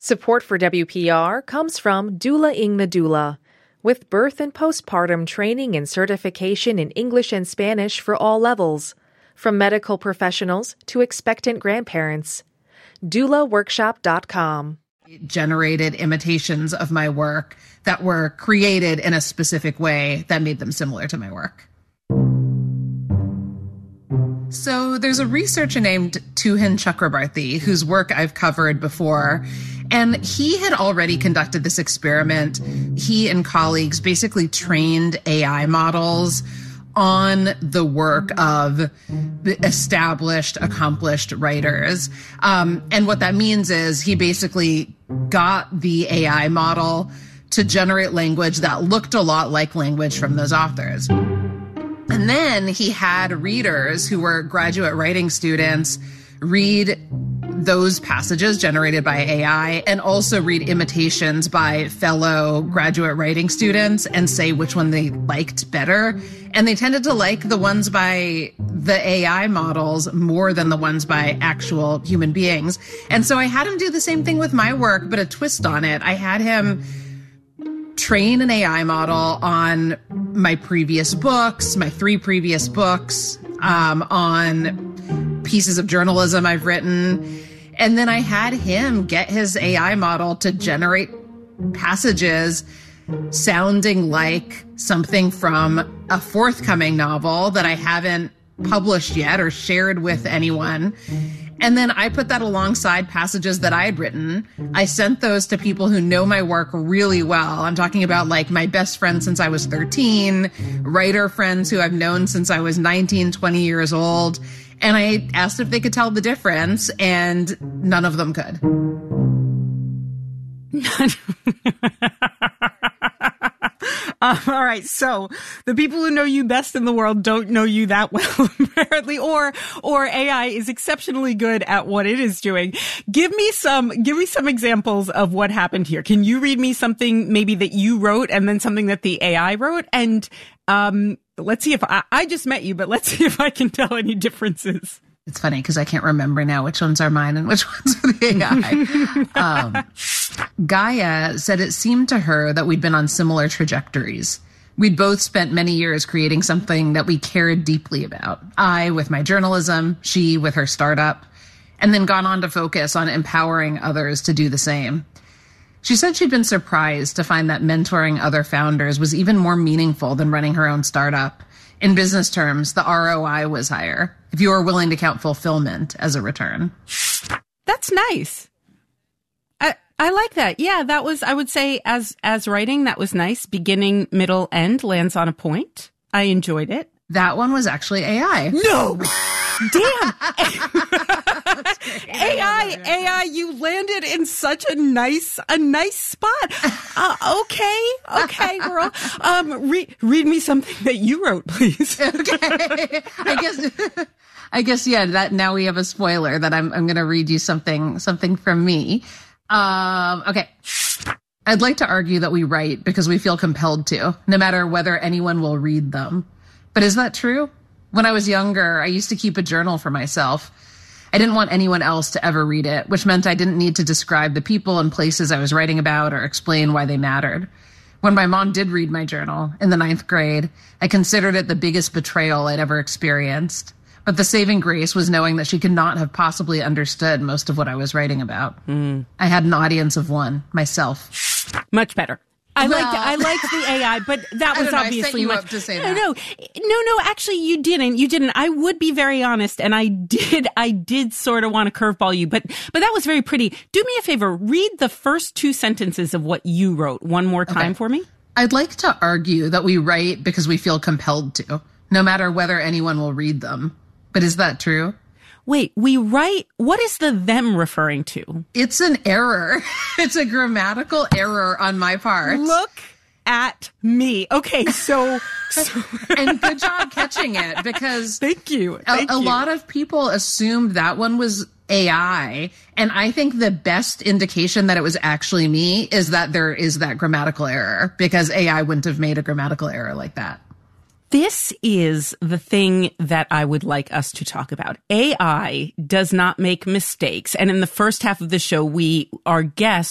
Support for WPR comes from Doula Ing the Doula, with birth and postpartum training and certification in English and Spanish for all levels, from medical professionals to expectant grandparents. DoulaWorkshop.com. Generated imitations of my work that were created in a specific way that made them similar to my work. So there's a researcher named Tuhin Chakrabarty whose work I've covered before, and he had already conducted this experiment. He and colleagues basically trained AI models on the work of established, accomplished writers. And what that means is he basically got the AI model to generate language that looked a lot like language from those authors. And then he had readers who were graduate writing students read those passages generated by AI and also read imitations by fellow graduate writing students and say which one they liked better. And they tended to like the ones by the AI models more than the ones by actual human beings. And so I had him do the same thing with my work, but a twist on it. I had him train an AI model on my previous books, my 3 previous books, on pieces of journalism I've written. And then I had him get his AI model to generate passages sounding like something from a forthcoming novel that I haven't published yet or shared with anyone. And then I put that alongside passages that I had written. I sent those to people who know my work really well. I'm talking about like my best friend since I was 13, writer friends who I've known since I was 19, 20 years old. And I asked if they could tell the difference, and none of them could. All right. So the people who know you best in the world don't know you that well, apparently, or AI is exceptionally good at what it is doing. Give me some examples of what happened here. Can you read me something maybe that you wrote and then something that the AI wrote? And, let's see if I just met you, but let's see if I can tell any differences. It's funny because I can't remember now which ones are mine and which ones are the AI. Gaia said it seemed to her that we'd been on similar trajectories. We'd both spent many years creating something that we cared deeply about. I with my journalism, she with her startup, and then gone on to focus on empowering others to do the same. She said she'd been surprised to find that mentoring other founders was even more meaningful than running her own startup. In business terms, the ROI was higher, if you were willing to count fulfillment as a return. That's nice. I like that. Yeah, that was, I would say, as writing, that was nice. Beginning, middle, end lands on a point. I enjoyed it. That one was actually AI. No! Damn! AI, you landed in such a nice spot. Okay, girl. Read me something that you wrote, please. Okay. I guess, yeah, that now we have a spoiler that I'm going to read you something from me. Okay. I'd like to argue that we write because we feel compelled to, no matter whether anyone will read them. But is that true? When I was younger, I used to keep a journal for myself. I didn't want anyone else to ever read it, which meant I didn't need to describe the people and places I was writing about or explain why they mattered. When my mom did read my journal in the 9th grade, I considered it the biggest betrayal I'd ever experienced. But the saving grace was knowing that she could not have possibly understood most of what I was writing about. I had an audience of one, myself. Much better. I liked the AI, but that was obviously much. Up to say that. No, actually you didn't. I would be very honest, and I did sort of want to curveball you, but that was very pretty. Do me a favor, read the first 2 sentences of what you wrote one more time for me. I'd like to argue that we write because we feel compelled to, no matter whether anyone will read them. But is that true? Wait, we write, what is the them referring to? It's an error. It's a grammatical error on my part. Look at me. Okay, so and good job catching it, because Thank you. A lot of people assumed that one was AI, and I think the best indication that it was actually me is that there is that grammatical error, because AI wouldn't have made a grammatical error like that. This is the thing that I would like us to talk about. AI does not make mistakes. And in the first half of the show, our guest